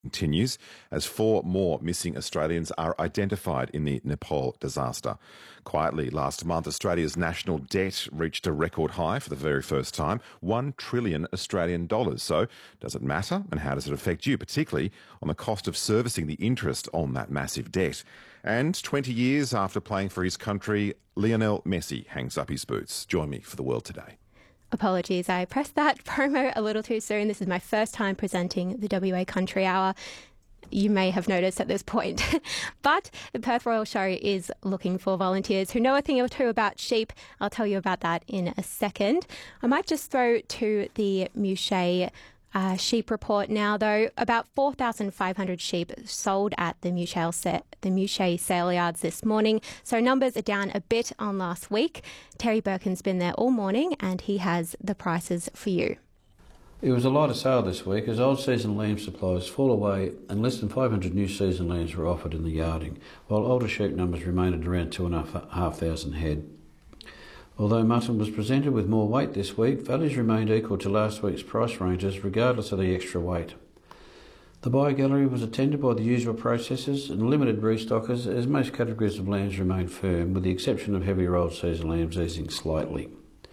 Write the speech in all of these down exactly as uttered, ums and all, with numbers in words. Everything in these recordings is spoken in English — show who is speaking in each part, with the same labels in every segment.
Speaker 1: Continues as four more missing Australians are identified in the Nepal disaster. Quietly, last month, Australia's national debt reached a record high for the very first time, one trillion Australian dollars. So, does it matter, and how does it affect you, particularly on the cost of servicing the interest on that massive debt? And twenty years after playing for his country, Lionel Messi hangs up his boots. Join me for The World Today.
Speaker 2: Apologies, I pressed that promo a little too soon. This is my first time presenting the W A Country Hour. You may have noticed at this point. But the Perth Royal Show is looking for volunteers who know a thing or two about sheep. I'll tell you about that in a second. I might just throw to the Muchea Uh, sheep report now, though. About four thousand five hundred sheep sold at the Muchea, sa- the Muchea sale yards this morning, so numbers are down a bit on last week. Terry Birkin's been there all morning and he has the prices for you.
Speaker 3: It was a lighter sale this week as old season lamb supplies fall away and less than five hundred new season lambs were offered in the yarding, while older sheep numbers remained at around two and a half thousand head. Although mutton was presented with more weight this week, values remained equal to last week's price ranges regardless of the extra weight. The buyer gallery was attended by the usual processors and limited restockers as most categories of lambs remained firm, with the exception of heavier old season lambs easing slightly.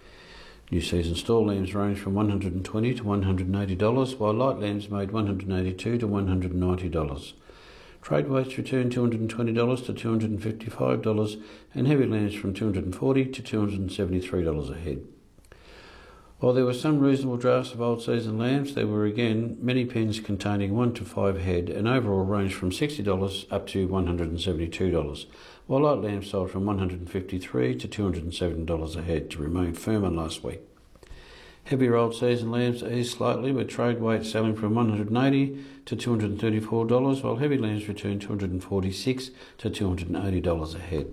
Speaker 3: New season store lambs range from one hundred twenty dollars to one hundred eighty dollars, while light lambs made one hundred eighty-two dollars to one hundred ninety dollars. Trade weights returned two hundred twenty dollars to two hundred fifty-five dollars and heavy lambs from two hundred forty dollars to two hundred seventy-three dollars a head. While there were some reasonable drafts of old season lambs, there were again many pens containing one to five head and overall ranged from sixty dollars up to one hundred seventy-two dollars, while light lambs sold from one hundred fifty-three dollars to two hundred seven dollars a head to remain firm on last week. Heavier old season lambs eased slightly, with trade weights selling from one hundred eighty dollars to two hundred thirty-four dollars, while heavy lambs returned two hundred forty-six dollars to two hundred eighty dollars a head.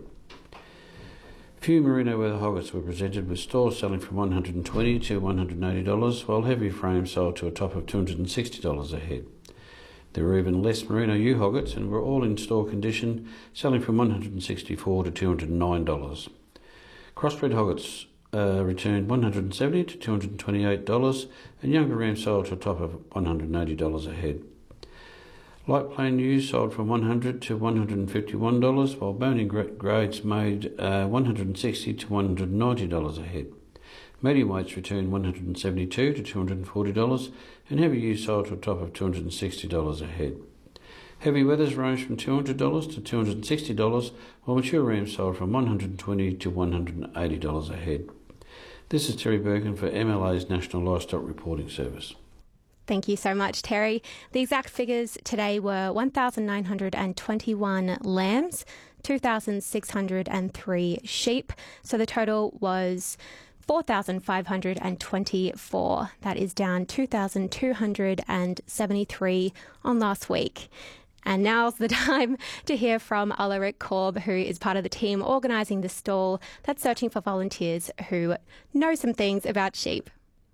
Speaker 3: Few merino weather hoggets were presented, with stores selling from one hundred twenty dollars to one hundred eighty dollars, while heavy frames sold to a top of two hundred sixty dollars a head. There were even less merino ewe hoggets and were all in store condition, selling from one hundred sixty-four dollars to two hundred nine dollars. Crossbred hoggets Uh, returned one hundred seventy dollars to two hundred twenty-eight dollars and younger rams sold to a top of one hundred eighty dollars a head. Light plain ewes sold from one hundred dollars to one hundred fifty-one dollars, while bony grades made uh, one hundred sixty dollars to one hundred ninety dollars a head. Medium weights returned one hundred seventy-two dollars to two hundred forty dollars and heavy ewes sold to a top of two hundred sixty dollars a head. Heavy wethers ranged from two hundred dollars to two hundred sixty dollars, while mature rams sold from one hundred twenty dollars to one hundred eighty dollars a head. This is Terry Birkin for M L A's National Livestock Reporting Service.
Speaker 2: Thank you so much, Terry. The exact figures today were one thousand nine hundred twenty-one lambs, two thousand six hundred three sheep. So the total was four thousand five hundred twenty-four. That is down two thousand two hundred seventy-three on last week. And now's the time to hear from Alaric Korb, who is part of the team organising the stall that's searching for volunteers who know some things about sheep.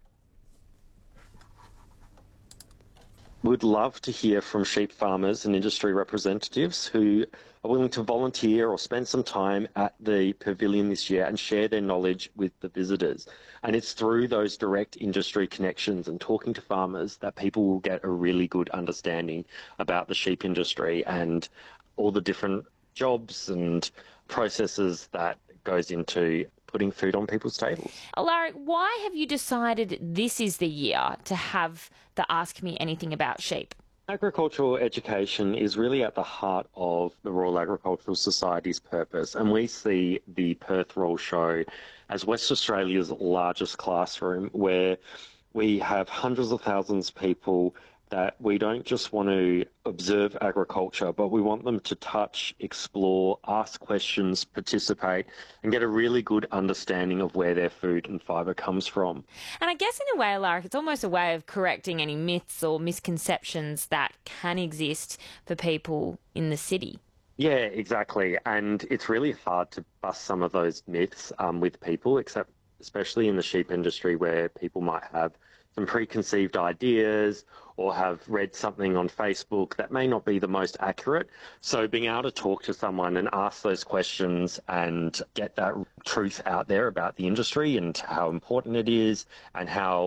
Speaker 4: We'd love to hear from sheep farmers and industry representatives who are willing to volunteer or spend some time at the pavilion this year and share their knowledge with the visitors. And it's through those direct industry connections and talking to farmers that people will get a really good understanding about the sheep industry and all the different jobs and processes that goes into putting food on people's tables.
Speaker 5: Alaric, why have you decided this is the year to have the Ask Me Anything About Sheep?
Speaker 4: Agricultural education is really at the heart of the Royal Agricultural Society's purpose, and we see the Perth Royal Show as West Australia's largest classroom, where we have hundreds of thousands of people that we don't just want to observe agriculture, but we want them to touch, explore, ask questions, participate, and get a really good understanding of where their food and fibre comes from.
Speaker 5: And I guess in a way, Alaric, it's almost a way of correcting any myths or misconceptions that can exist for people in the city.
Speaker 4: Yeah, exactly. And it's really hard to bust some of those myths um, with people, except especially in the sheep industry, where people might have some preconceived ideas or have read something on Facebook that may not be the most accurate. So being able to talk to someone and ask those questions and get that truth out there about the industry and how important it is and how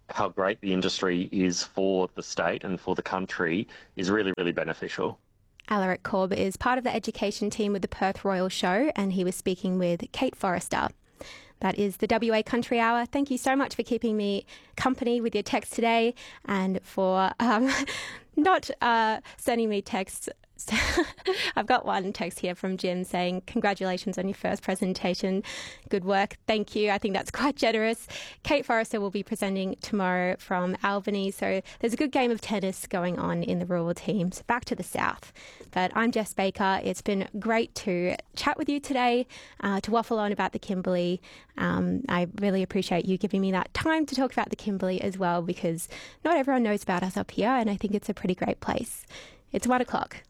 Speaker 4: how great the industry is for the state and for the country is really, really beneficial.
Speaker 2: Alaric Korb is part of the education team with the Perth Royal Show, and he was speaking with Kate Forrester. That is the W A Country Hour. Thank you so much for keeping me company with your text today, and for um, not uh, sending me texts. I've got one text here from Jim saying, congratulations on your first presentation. Good work. Thank you. I think that's quite generous. Kate Forrester will be presenting tomorrow from Albany. So there's a good game of tennis going on in the rural teams. Back to the south. But I'm Jess Baker. It's been great to chat with you today, uh, to waffle on about the Kimberley. Um, I really appreciate you giving me that time to talk about the Kimberley as well, because not everyone knows about us up here, and I think it's a pretty great place. It's one o'clock.